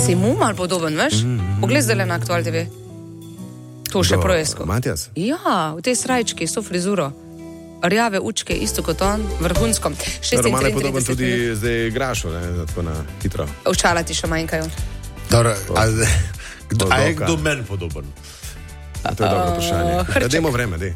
Si mu malo podoben, veš? Poglej zdaj na Aktual TV. To še projesko. Matjas? Ja, v tej srajčki, s to frizuro. Rjave učke, isto kot on, vrhunsko. Roman je podoben tudi zdaj Grašo, ne, tako na hitro. Očala ti še manjkajo. Dobro, a je kdo meni podoben? To je dobro vprašanje. Dajmo vreme, dej.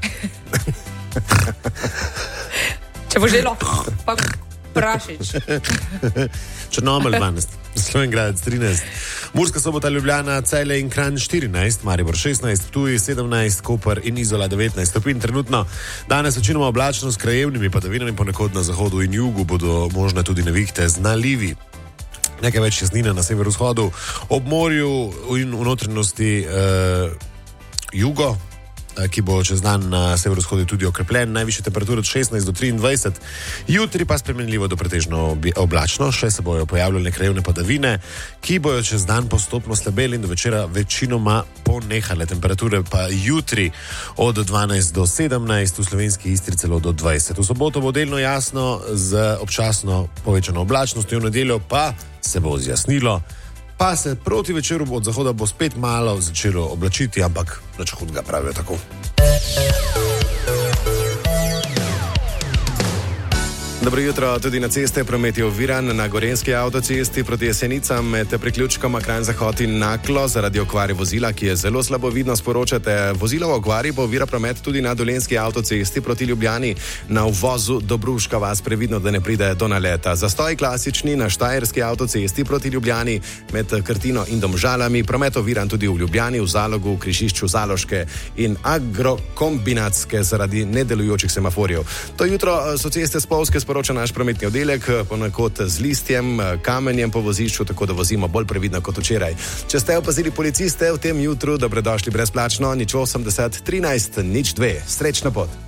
Če bo želo, pa Prašič. Črnomelj 12, Slovenjgradec 13, Murska Sobota, Ljubljana, Celje in Kranj 14, Maribor 16, Ptuj 17, Koper in Izola 19 stopinj. Trenutno danes večinoma oblačno s krajevnimi padavinami, ponekod na zahodu in jugu bodo možne tudi nevihte z nalivi. Nekaj več jasnine na severovzhodu, ob morju in v notranjosti jugo, ki bo čez dan na severovzhodu tudi okrepljen, najvišje temperature od 16 do 23, jutri pa spremenljivo do pretežno oblačno, še se bojo pojavljale krajevne padavine, ki bojo čez dan postopno slabeli in do večera večinoma ponehale. Temperature pa jutri od 12 do 17, v slovenski Istri celo do 20. V soboto bo delno jasno z občasno povečano oblačnostjo, v nedeljo pa se bo zjasnilo, pa se proti večeru od zahoda bo spet malo začelo oblačiti, ampak nič hudega, pravijo tako. Dobro jutro, tudi na ceste promet je oviran na Gorenjski avtocesti proti Jesenicam med priključkoma Kranj-Zahod in Naklo zaradi okvare vozila, ki je zelo slabo vidno, sporočate. Vozilo v okvari pa ovira promet tudi na Dolenjski avtocesti proti Ljubljani na uvozu Dobruška vas, previdno, da ne pride do naleta. Zastoj klasični na Štajerski avtocesti proti Ljubljani med Krtino in Domžalami, promet oviran tudi v Ljubljani, v Zalogu, v križišču Zaloške in Agrokombinatske zaradi nedelujočih semaforjev. To jutro so ceste spolzke, sporoča naš prometni oddelek, ponekod z listjem, kamenjem po vozišču, tako da vozimo bolj previdno kot včeraj. Če ste opazili policiste v tem jutru, dobrodošli brezplačno, 080 13 02. Srečno pot.